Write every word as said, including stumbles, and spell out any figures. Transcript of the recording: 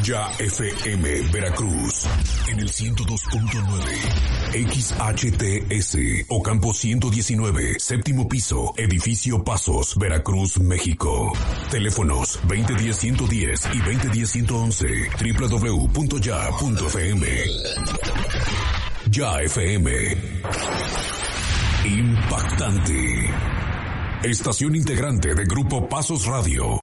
Ya F M Veracruz en el ciento dos punto nueve, X H T S Ocampo ciento diecinueve, séptimo piso, edificio Pasos, Veracruz, México. Teléfonos veinte diez ciento diez y veinte diez ciento once, doble u doble u doble u punto ya punto f m. Ya F M. Impactante. Estación integrante de Grupo Pasos Radio.